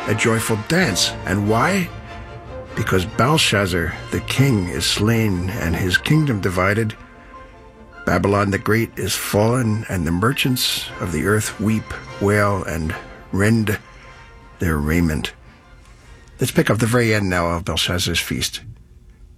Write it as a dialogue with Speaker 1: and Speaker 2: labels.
Speaker 1: a joyful dance. And why? Because Belshazzar, the king, is slain and his kingdom divided. Babylon the Great is fallen, and the merchants of the earth weep, wail, and rend their raiment. Let's pick up the very end now of Belshazzar's feast.